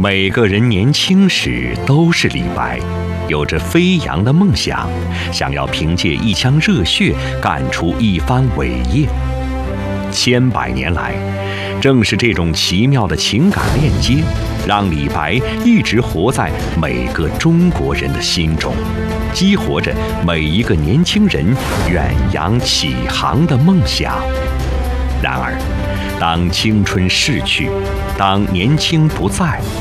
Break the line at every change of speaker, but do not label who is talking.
每个人年轻时都是李白，有着飞扬的梦想，想要凭借一腔热血干出一番伟业。千百年来，正是这种奇妙的情感链接，让李白一直活在每个中国人的心中，激活着每一个年轻人远洋起航的梦想。然而，当青春逝去，当年轻不在，